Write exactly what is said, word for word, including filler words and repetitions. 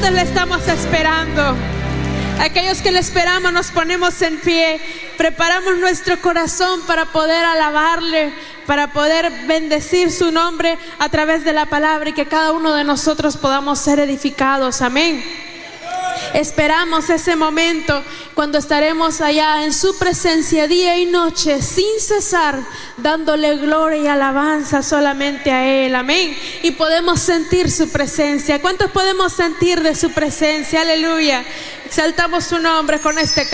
¿cuántos le estamos esperando? Aquellos que le esperamos nos ponemos en pie, preparamos nuestro corazón para poder alabarle, para poder bendecir su nombre a través de la palabra y que cada uno de nosotros podamos ser edificados. Amén. Esperamos ese momento cuando estaremos allá en su presencia día y noche sin cesar, dándole gloria y alabanza solamente a Él. Amén. Y podemos sentir su presencia. ¿Cuántos podemos sentir de su presencia? Aleluya. Exaltamos su nombre con este